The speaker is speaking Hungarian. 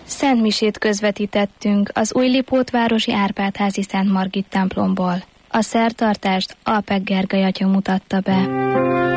Szentmisét közvetítettünk az Újlipótvárosi Árpád-házi Szent Margit templomból. A szertartást Alpek Gergely atya mutatta be.